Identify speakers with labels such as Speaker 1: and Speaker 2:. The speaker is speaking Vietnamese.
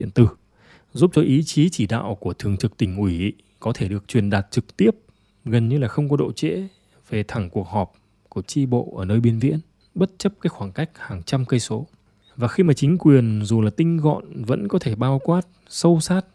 Speaker 1: điện tử, giúp cho ý chí chỉ đạo của thường trực tỉnh ủy có thể được truyền đạt trực tiếp, gần như là không có độ trễ, về thẳng cuộc họp của chi bộ ở nơi biên viễn, bất chấp cái khoảng cách hàng trăm cây số. Và khi mà chính quyền dù là tinh gọn vẫn có thể bao quát, sâu sát